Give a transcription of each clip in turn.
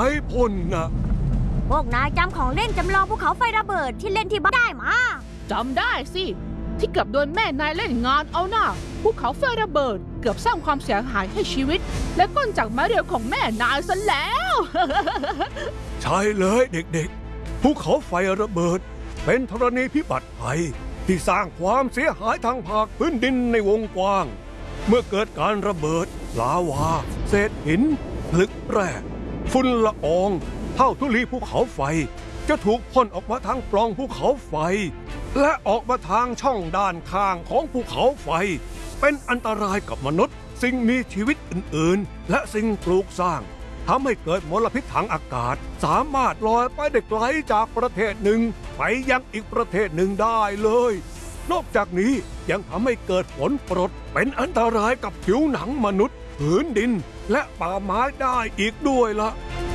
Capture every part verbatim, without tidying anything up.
พ่นนะพวกนายจำของเล่นจำลองภูเขาไฟระเบิดที่เล่นที่บ้านได้มาจำได้สิที่เกือบโดนแม่นายเล่นงานเอาหน้าภูเขาไฟระเบิดเกือบสร้างความเสียหายให้ชีวิตและก้นจากไม้เรียวของแม่นายซะแล้วใช่เลยเด็กๆภูเขาไฟระเบิดเป็นธรณีพิบัติภัยที่สร้างความเสียหายทางภาคพื้นดินในวงกว้างเมื่อเกิดการระเบิดลาวาเศษหินผลึกแร่ฝุ่นละอองเท่าธุลีภูเขาไฟจะถูกพ่นออกมาทางปล่องภูเขาไฟและออกมาทางช่องด้านข้างของภูเขาไฟเป็นอันตรายกับมนุษย์สิ่งมีชีวิตอื่นๆและสิ่งปลูกสร้างทำให้เกิดมลพิษทางอากาศสามารถลอยไปได้ไกลจากประเทศหนึ่งไปยังอีกประเทศหนึ่งได้เลยนอกจากนี้ยังทำให้เกิดฝนกรดเป็นอันตรายกับผิวหนังมนุษย์พื้นดินและป่าไม้ได้อีกด้วยล่ะ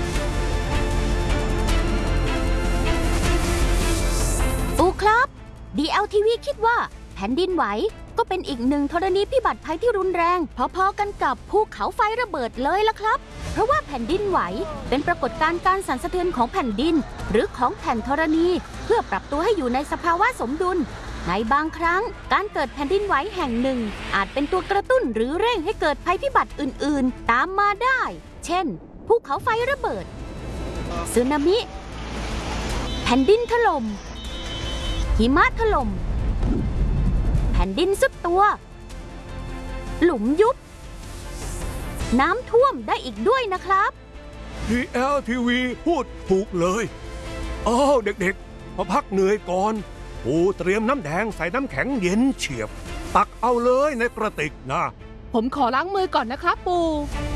ปูครับ ดี แอล ที วี คิดว่าแผ่นดินไหวก็เป็นอีกหนึ่งธรณีพิบัติภัยที่รุนแรงพอๆกันกับภูเขาไฟระเบิดเลยล่ะครับเพราะว่าแผ่นดินไหวเป็นปรากฏการณ์การสั่นสะเทือนของแผ่นดินหรือของแผ่นธรณีเพื่อปรับตัวให้อยู่ในสภาวะสมดุลในบางครั้งการเกิดแผ่นดินไหวแห่งหนึ่งอาจเป็นตัวกระตุ้นหรือเร่งให้เกิดภัยพิบัติอื่นๆตามมาได้เช่นภูเขาไฟระเบิดสึนามิแผ่นดินถล่มหิมะถล่มแผ่นดินซุดตัวหลุมยุบน้ำท่วมได้อีกด้วยนะครับดี แอล ที วี พูดถูกเลยอ้าวเด็กๆมาพักเหนื่อยก่อนปูเตรียมน้ำแดงใส่น้ำแข็งเย็นเฉียบตักเอาเลยในกระติกนะผมขอล้างมือก่อนนะครับปู่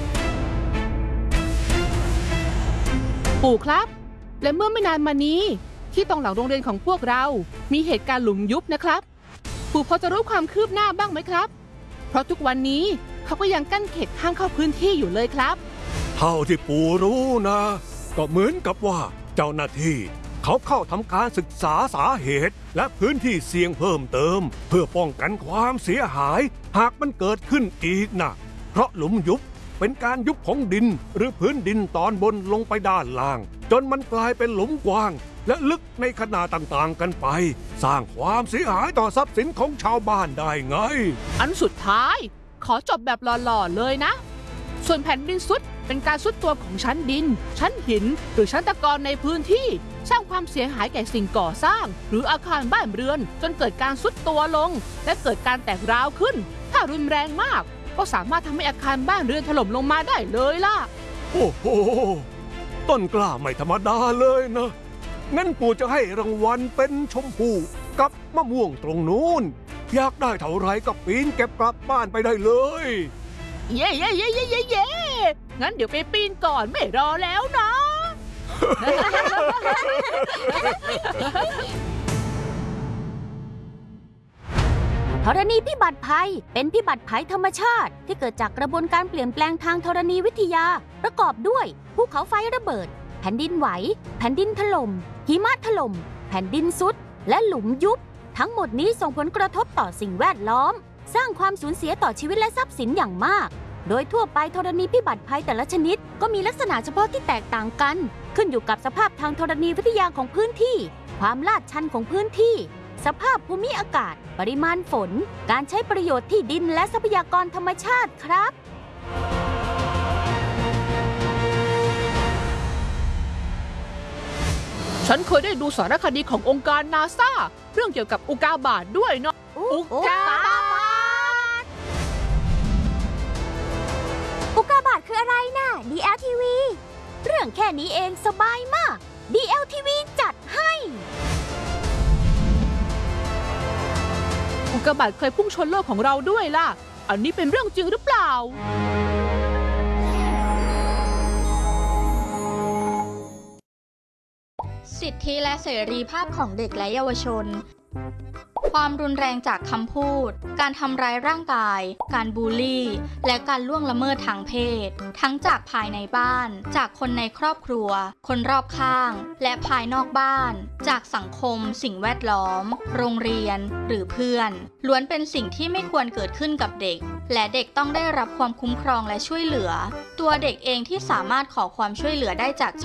ปู่ครับและเมื่อไม่นานมานี้ที่ตรงหลังโรงเรียนของพวกเรามีเหตุการณ์หลุมยุบนะครับปู่พอจะรู้ความคืบหน้าบ้างไหมครับเพราะทุกวันนี้เขาก็ยังกั้นเขตห้ามเข้าพื้นที่อยู่เลยครับเท่าที่ปู่รู้นะก็เหมือนกับว่าเจ้าหน้าที่เขาเข้าทำการศึกษาสาเหตุและพื้นที่เสี่ยงเพิ่มเติมเพื่อป้องกันความเสียหายหากมันเกิดขึ้นอีกนะเพราะหลุมยุบเป็นการยุบของดินหรือพื้นดินตอนบนลงไปด้านล่างจนมันกลายเป็นหลุมกว้างและลึกในขนาดต่างๆกันไปสร้างความเสียหายต่อทรัพย์สินของชาวบ้านได้ไงอันสุดท้ายขอจบแบบหล่อๆเลยนะส่วนแผ่นดินซุดเป็นการซุดตัวของชั้นดินชั้นหินหรือชั้นตะกอนในพื้นที่สร้างความเสียหายแก่สิ่งก่อสร้างหรืออาคารบ้านเรือนจนเกิดการซุดตัวลงและเกิดการแตกร้าวขึ้นถ้ารุนแรงมากก็สามารถทำให้อาคารบ้านเรือนถล่มลงมาได้เลยล่ะโอ้โหต้นกล้าไม่ธรรมดาเลยนะงั้นปู่จะให้รางวัลเป็นชมพูกับมะม่วงตรงนู้นอยากได้เท่าไรก็ปีนเก็บกลับบ้านไปได้เลยเย่เย่เย่เย่เย่เย่งั้นเดี๋ยวไปปีนก่อนไม่รอแล้วนะธรณีพิบัติภัยเป็นพิบัติภัยธรรมชาติที่เกิดจากกระบวนการเปลี่ยนแปลงทางธรณีวิทยาประกอบด้วยภูเขาไฟระเบิดแผ่นดินไหวแผ่นดินถล่มหิมะถล่มแผ่นดินซุดและหลุมยุบทั้งหมดนี้ส่งผลกระทบต่อสิ่งแวดล้อมสร้างความสูญเสียต่อชีวิตและทรัพย์สินอย่างมากโดยทั่วไปธรณีพิบัติภัยแต่ละชนิดก็มีลักษณะเฉพาะที่แตกต่างกันขึ้นอยู่กับสภาพทางธรณีวิทยาของพื้นที่ความลาดชันของพื้นที่สภาพภูมิอากาศปริมาณฝนการใช้ประโยชน์ที่ดินและทรัพยากรธรรมชาติครับฉันเคยได้ดูสารคดีขององค์การนาซาเรื่องเกี่ยวกับอุกาบาตด้วยเนาะอุกาบาตอุกาบาตคืออะไรน่ะ ดี แอล ที วี เรื่องแค่นี้เองสบายมาก ดี แอล ที วี จัดให้อุกาบาตเคยพุ่งชนโลกของเราด้วยล่ะอันนี้เป็นเรื่องจริงหรือเปล่าสิทธิและเสรีภาพของเด็กและเยาวชนความรุนแรงจากคำพูดการทำร้ายร่างกายการบูลลี่และการล่วงละเมิดทางเพศทั้งจากภายในบ้านจากคนในครอบครัวคนรอบข้างและภายนอกบ้านจากสังคมสิ่งแวดล้อมโรงเรียนหรือเพื่อนล้วนเป็นสิ่งที่ไม่ควรเกิดขึ้นกับเด็กและเด็กต้องได้รับความคุ้มครองและช่วยเหลือตัวเด็กเองที่สามารถขอความช่วยเหลือได้จาก